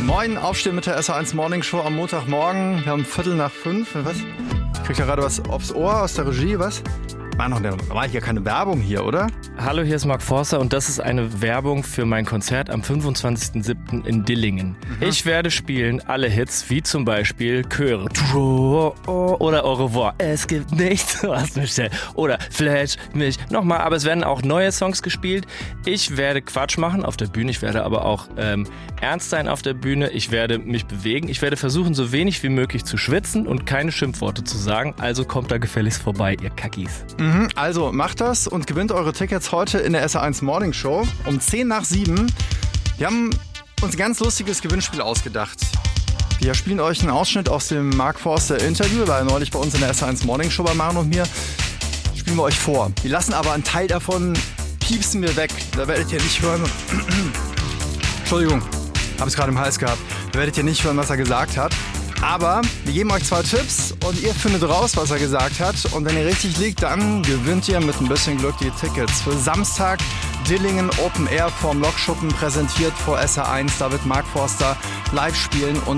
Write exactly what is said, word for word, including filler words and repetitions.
Moin, aufstehen mit der S R eins Morning Show am Montagmorgen. Wir haben Viertel nach fünf. Was? Ich krieg da gerade was aufs Ohr aus der Regie, was? War noch eine, war hier keine Werbung hier, oder? Hallo, hier ist Mark Forster und das ist eine Werbung für mein Konzert am fünfundzwanzigsten siebten in Dillingen. Mhm. Ich werde spielen alle Hits, wie zum Beispiel Chöre oder Au revoir. Es gibt nichts, was mich stellt. Oder Flash mich nochmal, aber es werden auch neue Songs gespielt. Ich werde Quatsch machen auf der Bühne, ich werde aber auch ähm, ernst sein auf der Bühne. Ich werde mich bewegen, ich werde versuchen, so wenig wie möglich zu schwitzen und keine Schimpfworte zu sagen. Also kommt da gefälligst vorbei, ihr Kackis. Mhm. Also macht das und gewinnt eure Tickets heute in der S R eins Morning Show um zehn nach sieben. Wir haben uns ein ganz lustiges Gewinnspiel ausgedacht. Wir spielen euch einen Ausschnitt aus dem Mark Forster Interview, war neulich bei uns in der S R eins Morning Show bei Maren und mir. Spielen wir euch vor. Wir lassen aber einen Teil davon, piepsen wir weg. Da werdet ihr nicht hören. Entschuldigung, habe es gerade im Hals gehabt. Da werdet ihr nicht hören, was er gesagt hat. Aber wir geben euch zwei Tipps und ihr findet raus, was er gesagt hat. Und wenn ihr richtig liegt, dann gewinnt ihr mit ein bisschen Glück die Tickets für Samstag Dillingen Open Air vorm Lokschuppen, präsentiert vor S R eins. Da wird Mark Forster live spielen und